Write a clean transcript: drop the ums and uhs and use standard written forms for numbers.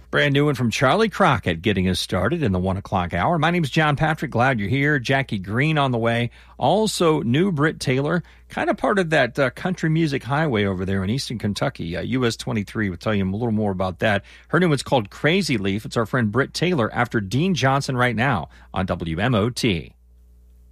Brand new one from Charlie Crockett getting us started in the 1 o'clock hour. My name's John Patrick. Glad you're here. Jackie Green on the way. Also, new Britt Taylor, kind of part of that country music highway over there in eastern Kentucky. US 23 will tell you a little more about that. Her new one's called Crazy Leaf. It's our friend Britt Taylor after Dean Johnson right now on WMOT.